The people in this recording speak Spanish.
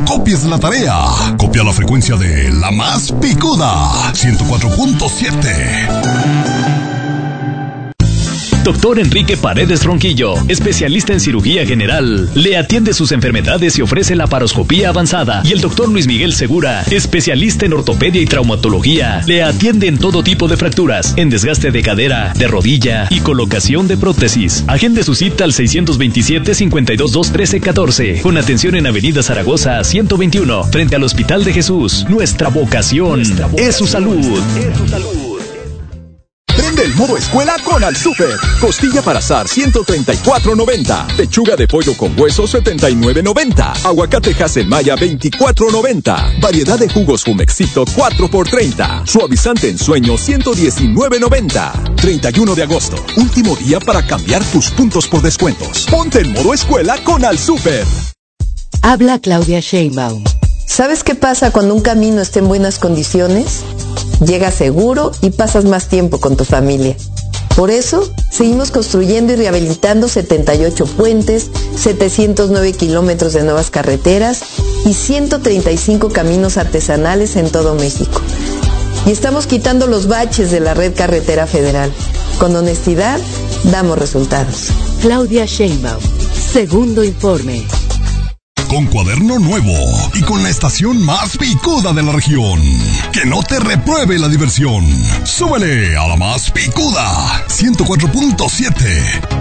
copies la tarea. Copia la frecuencia de la más picuda, 104.7. Doctor Enrique Paredes Ronquillo, especialista en cirugía general, le atiende sus enfermedades y ofrece laparoscopía avanzada. Y el doctor Luis Miguel Segura, especialista en ortopedia y traumatología, le atiende en todo tipo de fracturas, en desgaste de cadera, de rodilla y colocación de prótesis. Agende su cita al 627-522-1314, con atención en Avenida Zaragoza 121, frente al Hospital de Jesús. Nuestra vocación es su salud. Prende el modo escuela con Al Super. Costilla para asar 134.90. Pechuga de pollo con hueso 79.90. Aguacate Haselmaya 24.90. Variedad de jugos Jumexito 4x30. Suavizante en sueño 119.90. 31 de agosto, último día para cambiar tus puntos por descuentos. Ponte en modo escuela con Al Super. Habla Claudia Sheinbaum. ¿Sabes qué pasa cuando un camino está en buenas condiciones? Llegas seguro y pasas más tiempo con tu familia. Por eso, seguimos construyendo y rehabilitando 78 puentes, 709 kilómetros de nuevas carreteras y 135 caminos artesanales en todo México. Y estamos quitando los baches de la red carretera federal. Con honestidad, damos resultados. Claudia Sheinbaum, segundo informe. Con cuaderno nuevo y con la estación más picuda de la región. Que no te repruebe la diversión. Súbele a la más picuda, 104.7.